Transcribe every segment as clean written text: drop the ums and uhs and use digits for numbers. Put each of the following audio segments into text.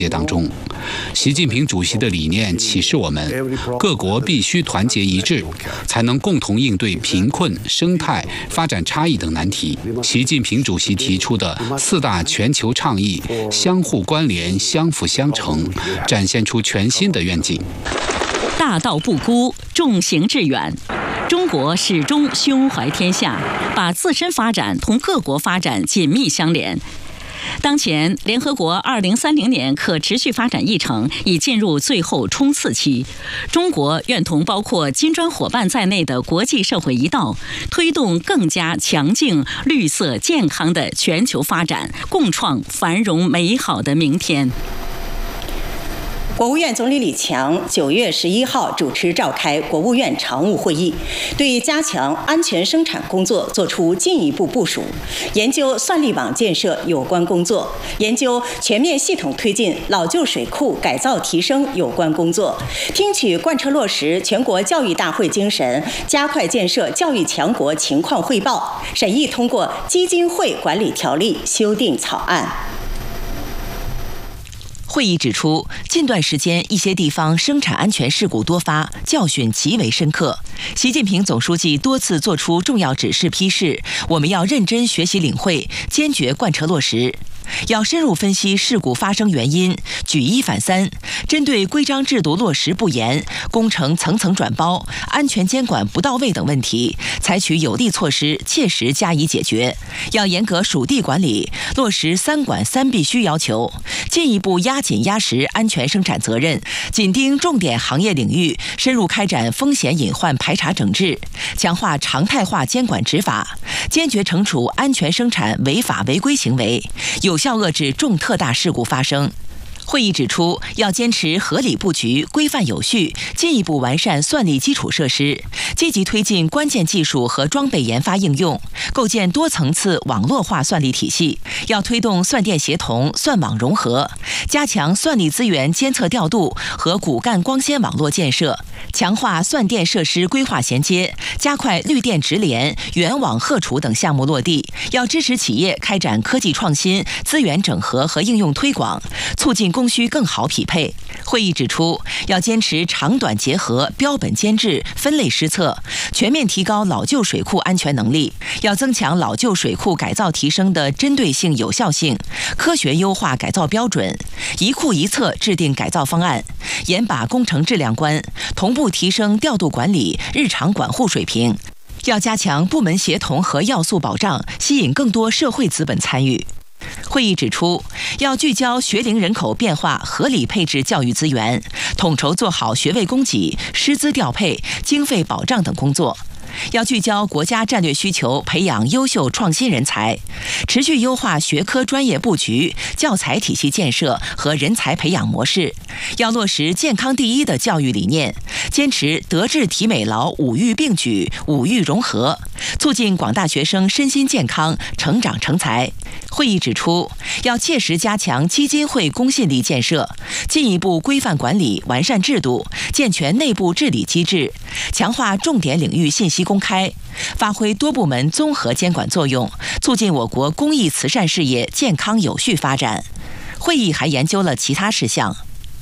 当中，习近平主席的理念启示我们，各国必须团结一致，才能共同应对贫困、生态、发展差异等难题。习近平主席提出的4大全球倡议相互关联、相辅相成，展现出全新的愿景。 大道不孤，众行致远。中国始终胸怀天下，把自身发展同各国发展紧密相连。当前，联合国2030年可持续发展议程已进入最后冲刺期。中国愿同包括金砖伙伴在内的国际社会一道，推动更加强劲、绿色、健康的全球发展，共创繁荣美好的明天。 国务院总理李强9月11号主持召开国务院常务会议，对加强安全生产工作作出进一步部署，研究算力网建设有关工作，研究全面系统推进老旧水库改造提升有关工作，听取贯彻落实全国教育大会精神，加快建设教育强国情况汇报，审议通过基金会管理条例修订草案。 会议指出，近段时间一些地方生产安全事故多发，教训极为深刻。习近平总书记多次作出重要指示批示，我们要认真学习领会，坚决贯彻落实。要深入分析事故发生原因，举一反三，针对规章制度落实不严、工程层层转包、安全监管不到位等问题，采取有力措施，切实加以解决。要严格属地管理，落实3管3必须要求，进一步压紧压实安全生产责任，紧盯重点行业领域，深入开展风险隐患排查整治，强化常态化监管执法，坚决惩处安全生产违法违规行为，有效遏制重特大事故发生。会议指出，要坚持合理布局、规范有序，进一步完善算力基础设施，积极推进关键技术和装备研发应用，构建多层次网络化算力体系。要推动算电协同、算网融合，加强算力资源监测调度和骨干光纤网络建设，强化算电设施规划衔接，加快绿电直联、远网荷储等项目落地。要支持企业开展科技创新、资源整合和应用推广，促进供需更好匹配。会议指出，要坚持长短结合、标本兼治、分类施策，全面提高老旧水库安全能力。要增强老旧水库改造提升的针对性、有效性，科学优化改造标准，一库一策制定改造方案，严把工程质量关，同步提升调度管理、日常管护水平。要加强部门协同和要素保障，吸引更多社会资本参与。会议指出，要聚焦学龄人口变化，合理配置教育资源，统筹做好学位供给、师资调配、经费保障等工作。要聚焦国家战略需求，培养优秀创新人才，持续优化学科专业布局、教材体系建设和人才培养模式。要落实健康第一的教育理念，坚持德智体美劳5育并举、5育融合，促进广大学生身心健康、成长成才。会议指出，要切实加强基金会公信力建设，进一步规范管理、完善制度，健全内部治理机制，强化重点领域信息公开，发挥多部门综合监管作用，促进我国公益慈善事业健康有序发展。会议还研究了其他事项。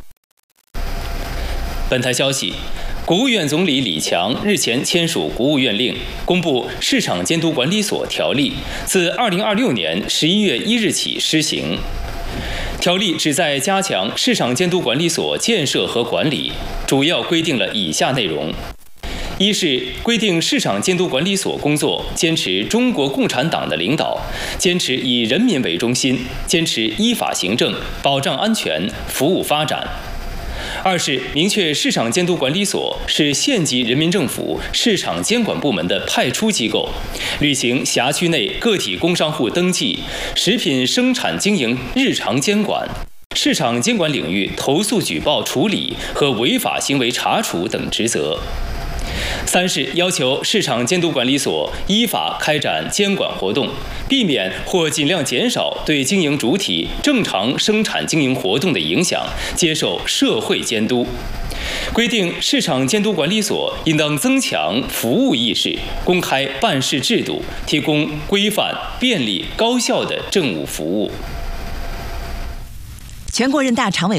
本台消息，国务院总理李强日前签署国务院令，公布《市场监督管理所条例》，自2026年11月1日起施行。条例旨在加强市场监督管理所建设和管理，主要规定了以下内容：一是规定市场监督管理所工作坚持中国共产党的领导，坚持以人民为中心，坚持依法行政，保障安全，服务发展。二是明确市场监督管理所是县级人民政府市场监管部门的派出机构，履行辖区内个体工商户登记、食品生产经营日常监管、市场监管领域投诉举报处理和违法行为查处等职责。三是要求市场监督管理所依法开展监管活动，避免或尽量减少对经营主体正常生产经营活动的影响，接受社会监督。规定市场监督管理所应当增强服务意识，公开办事制度，提供规范、便利、高效的政务服务。 全国人大常委